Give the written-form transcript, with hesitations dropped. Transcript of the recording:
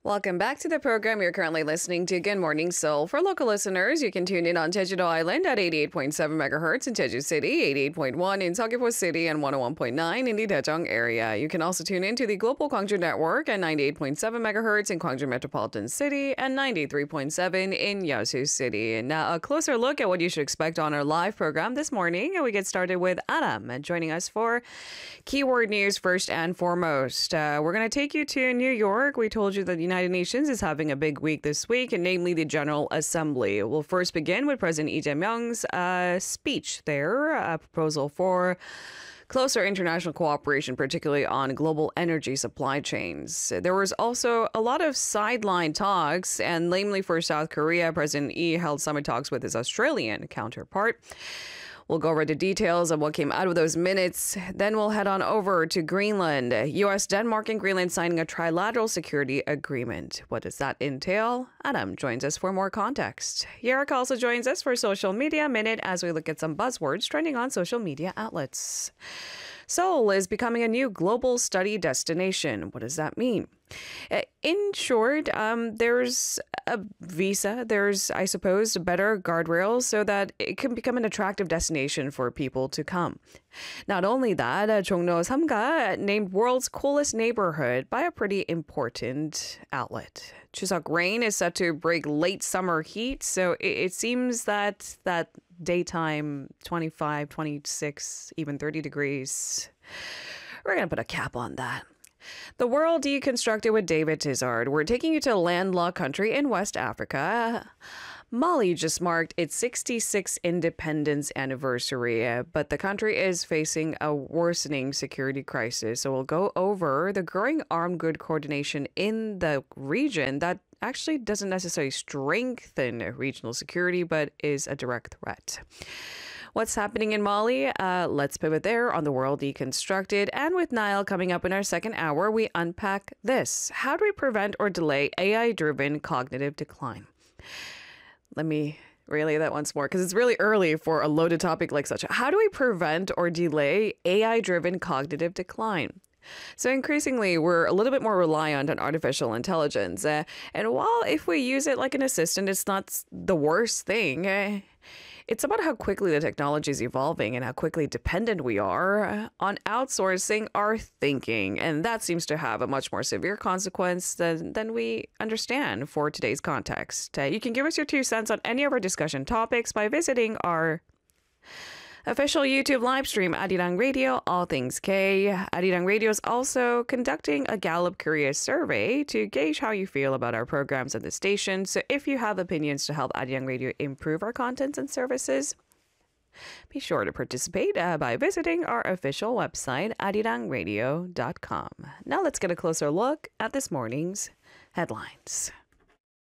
Welcome back to the program. You're currently listening to Good Morning Seoul. For local listeners, you can tune in on Jeju-do Island at 88.7 megahertz in Jeju City, 88.1 in Seogwipo City, and 101.9 in the Daejeong area. You can also tune in to the Global Gwangju Network at 98.7 megahertz in Gwangju Metropolitan City and 93.7 in Yeosu City. And now a closer look at what you should expect on our live program this morning. And we get started with Adam joining us for keyword news first and foremost. We're going to take you to New York. We told you that the United Nations is having a big week this week, and namely the General Assembly. We'll first begin with President Lee Jae-myung's speech there, a proposal for closer international cooperation, particularly on global energy supply chains. There was also a lot of sideline talks, and namely for South Korea, President Lee held summit talks with his Australian counterpart. We'll go over the details of what came out of those minutes. Then we'll head on over to Greenland. U.S., Denmark, and Greenland signing a trilateral security agreement. What does that entail? Adam joins us for more context. Yerrick also joins us for Social Media Minute as we look at some buzzwords trending on social media outlets. Seoul is becoming a new global study destination. What does that mean? In short, there's a visa, there's, I suppose, better guardrails so that it can become an attractive destination for people to come. Not only that, Jongno Samga named world's coolest neighborhood by a pretty important outlet. Chuseok rain is set to break late summer heat, so it seems that daytime 25, 26, even 30 degrees. We're going to put a cap on that. The World Deconstructed with David Tizard. We're taking you to a landlocked country in West Africa. Mali just marked its 66th independence anniversary, but the country is facing a worsening security crisis. So we'll go over the growing armed group coordination in the region that actually doesn't necessarily strengthen regional security, but is a direct threat. What's happening in Mali? Let's pivot there on the World Deconstructed. And with Niall coming up in our second hour, we unpack this. How do we prevent or delay AI-driven cognitive decline? Let me relay that once more because it's really early for a loaded topic like such. How do we prevent or delay AI-driven cognitive decline? So increasingly, we're a little bit more reliant on artificial intelligence. And while if we use it like an assistant, it's not the worst thing. It's about how quickly the technology is evolving and how quickly dependent we are on outsourcing our thinking. And that seems to have a much more severe consequence than we understand for today's context. You can give us your 2 cents on any of our discussion topics by visiting our official YouTube live stream, Arirang Radio, All Things K. Arirang Radio is also conducting a Gallup Korea survey to gauge how you feel about our programs at the station. So if you have opinions to help Arirang Radio improve our contents and services, be sure to participate by visiting our official website, arirangradio.com. Now let's get a closer look at this morning's headlines.